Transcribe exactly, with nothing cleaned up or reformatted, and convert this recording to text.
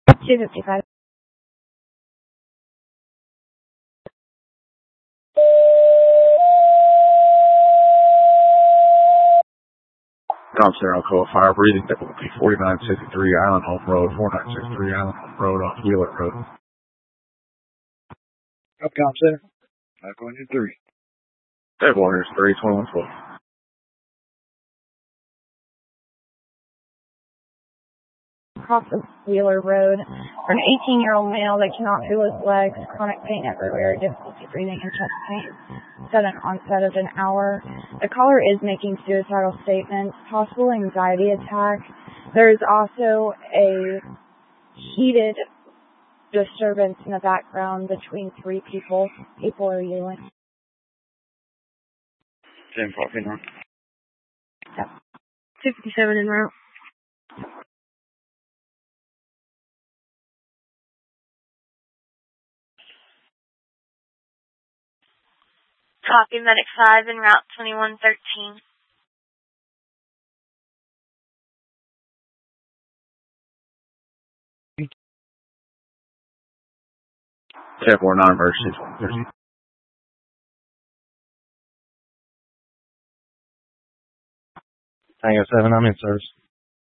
two fifty-five. Tom Center, Alcoa Fire Breathing, that will be forty-nine sixty-three Island Home Road, forty-nine sixty-three Island Home Road on Wheeler Road. Upcom Center, five going in three. Headwaters, three twenty-one twelve. Across the Wheeler Road for an eighteen-year-old male that cannot feel his legs, chronic pain everywhere, difficulty breathing, and chest pain. Sudden onset of an hour. The caller is making suicidal statements, possible anxiety attack. There is also a heated disturbance in the background between three people. People are yelling. ten Coffee North. Yep. two fifty-seven en route. Copy, Medic five en route twenty-one thirteen. ten four nine emergency. Tango seven, I'm in service.